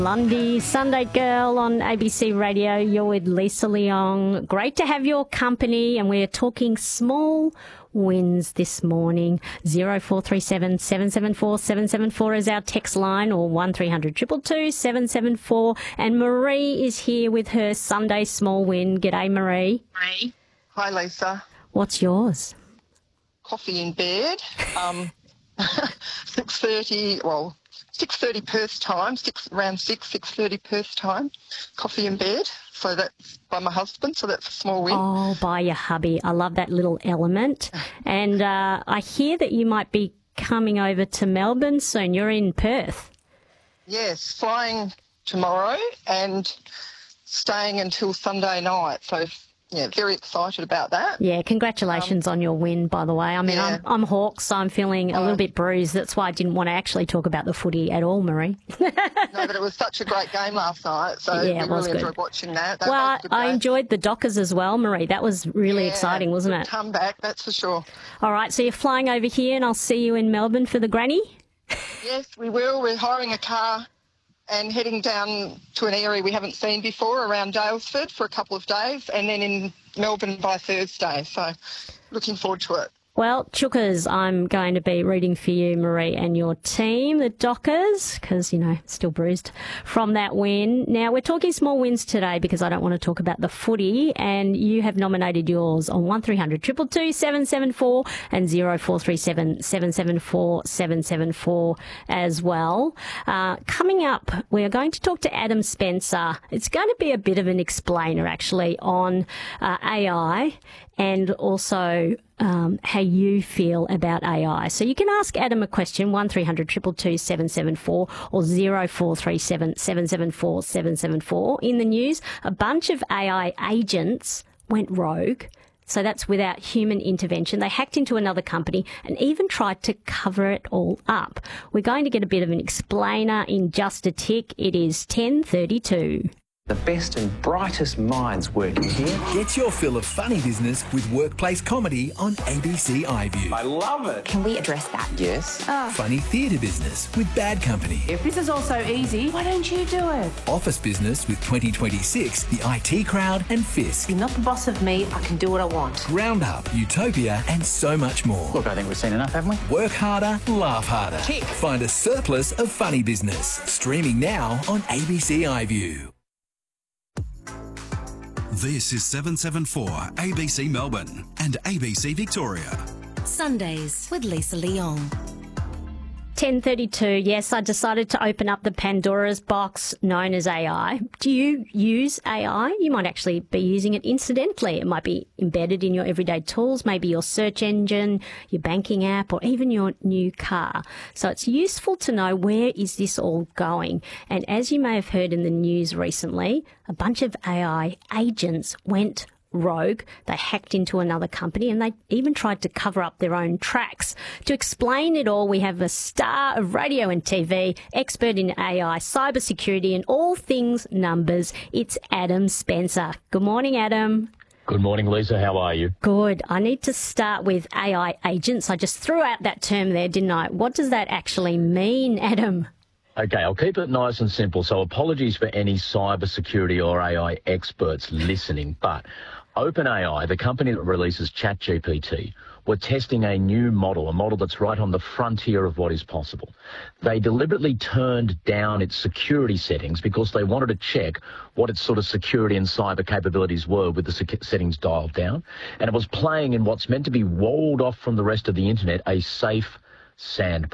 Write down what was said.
Lundy, Sunday Girl on ABC Radio. You're with Lisa Leong. Great to have your company, and we're talking small wins this morning. 0437 774 774 is our text line, or 1300 222 774. And Marie is here with her Sunday small win. G'day, Marie. Hi, Lisa. What's yours? Coffee in bed. 6:30. Well, 6:30 Perth time. Around 6:30 Perth time. Coffee in bed. So that's by my husband. So that's a small win. Oh, by your hubby. I love that little element. And I hear that you might be coming over to Melbourne soon. You're in Perth. Yes, flying tomorrow and staying until Sunday night. So, yeah, very excited about that. Yeah, congratulations on your win, by the way. I mean, Yeah. I'm Hawks, so I'm feeling a little bit bruised. That's why I didn't want to actually talk about the footy at all, Marie. No, but it was such a great game last night. So Yeah, it we was really good. enjoyed watching that. Well, I enjoyed the Dockers as well, Marie. That was really exciting, wasn't it? Comeback, that's for sure. All right, so you're flying over here, and I'll see you in Melbourne for the granny? Yes, we will. We're hiring a car and heading down to an area we haven't seen before around Daylesford for a couple of days, and then in Melbourne by Thursday. So looking forward to it. Well, Chookers, I'm going to be rooting for you, Marie, and your team, the Dockers, because, you know, still bruised from that win. Now, we're talking small wins today because I don't want to talk about the footy, and you have nominated yours on 1300 222 774 and 0437 774 774 as well. Coming up, we're going to talk to Adam Spencer. It's going to be a bit of an explainer, actually, on AI and also how you feel about AI. So you can ask Adam a question, 1300 222 774 or 0437 774 774. In the news, a bunch of AI agents went rogue. So that's without human intervention. They hacked into another company and even tried to cover it all up. We're going to get a bit of an explainer in just a tick. It is 10:32. The best and brightest minds working here. Get your fill of funny business with workplace comedy on ABC iView. I love it. Can we address that? Yes. Funny theatre business with Bad Company. If this is all so easy, why don't you do it? Office business with 2026, the IT Crowd and Fisk. You're not the boss of me. I can do what I want. Roundup, Utopia and so much more. Look, I think we've seen enough, haven't we? Work harder, laugh harder. Tick. Find a surplus of funny business. Streaming now on ABC iView. This is 774 ABC Melbourne and ABC Victoria. Sundays with Lisa Leong. 10:32. Yes, I decided to open up the Pandora's box known as AI. Do you use AI? You might actually be using it incidentally. It might be embedded in your everyday tools, maybe your search engine, your banking app, or even your new car. So it's useful to know, where is this all going? And as you may have heard in the news recently, a bunch of AI agents went rogue. They hacked into another company and they even tried to cover up their own tracks. To explain it all, we have a star of radio and TV, expert in AI, cybersecurity and all things numbers. It's Adam Spencer. Good morning, Adam. Good morning, Lisa. How are you? Good. I need to start with AI agents. I just threw out that term there, didn't I? What does that actually mean, Adam? Okay, I'll keep it nice and simple. So apologies for any cybersecurity or AI experts listening, but OpenAI, the company that releases ChatGPT, were testing a new model, a model that's right on the frontier of what is possible. They deliberately turned down its security settings because they wanted to check what its sort of security and cyber capabilities were with the settings dialed down. And it was playing in what's meant to be walled off from the rest of the internet, a safe sandbox.